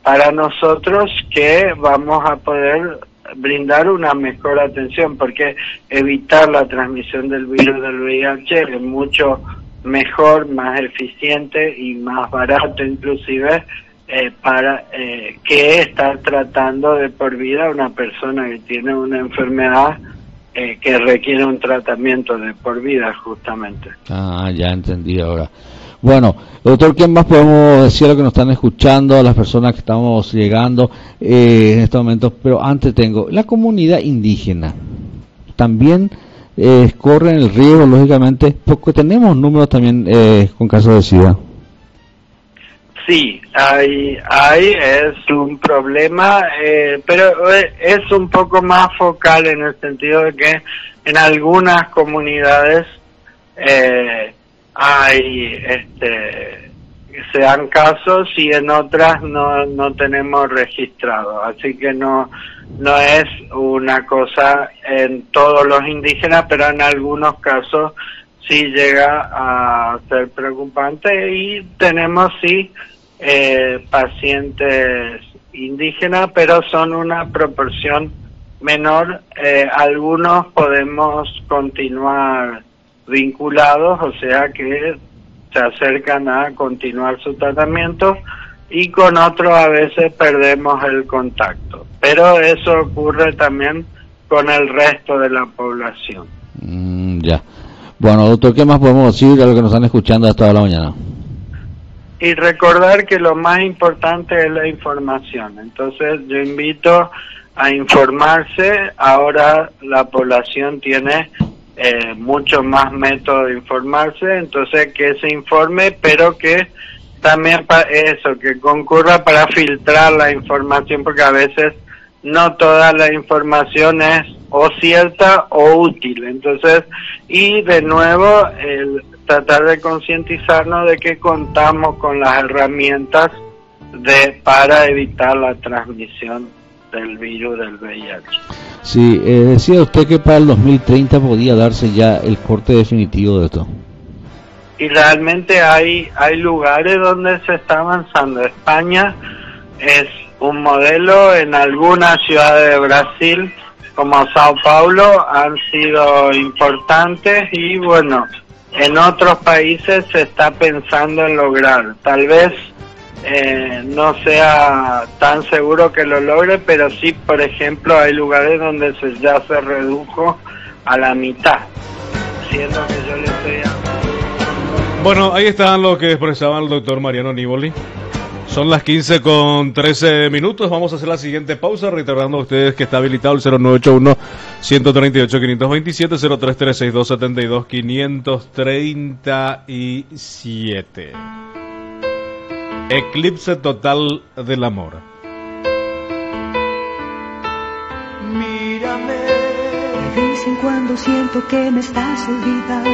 para nosotros que vamos a poder brindar una mejor atención, porque evitar la transmisión del virus del VIH es mucho mejor, más eficiente y más barato inclusive para que estar tratando de por vida a una persona que tiene una enfermedad que requiere un tratamiento de por vida justamente. Ya entendí ahora. Bueno, doctor, ¿qué más podemos decir a los que nos están escuchando, a las personas que estamos llegando en estos momentos? Pero antes la comunidad indígena también corren el riesgo, lógicamente, porque tenemos números también con casos de SIDA. Sí, es un problema, pero es un poco más focal en el sentido de que en algunas comunidades se dan casos y en otras no tenemos registrado, así que no es una cosa en todos los indígenas, pero en algunos casos sí llega a ser preocupante y tenemos pacientes indígenas, pero son una proporción menor. Algunos podemos continuar vinculados, o sea que se acercan a continuar su tratamiento, y con otros a veces perdemos el contacto, pero eso ocurre también con el resto de la población. Ya. Bueno, doctor, ¿qué más podemos decir a los que nos están escuchando hasta la mañana? Y recordar que lo más importante es la información. Entonces yo invito a informarse. Ahora la población tiene mucho más métodos de informarse, entonces que se informe, pero que también que concurra para filtrar la información, porque a veces no toda la información es o cierta o útil. Entonces, y de nuevo, tratar de concientizarnos de que contamos con las herramientas para evitar la transmisión del virus del VIH. Sí, decía usted que para el 2030 podía darse ya el corte definitivo de esto. Y realmente hay lugares donde se está avanzando. España es un modelo. En algunas ciudades de Brasil, como Sao Paulo, han sido importantes, y bueno, en otros países se está pensando en lograr. Tal vez no sea tan seguro que lo logre, pero sí, por ejemplo, hay lugares donde ya se redujo a la mitad, siendo que yo le estoy... Bueno, ahí están lo que expresaba el doctor Mariano Nívoli. Son las 15:13. Vamos a hacer la siguiente pausa, reiterando a ustedes que está habilitado el 0981-138-527, 0336-272-537. Eclipse total del amor. Mírame. De vez en cuando siento que me estás olvidando.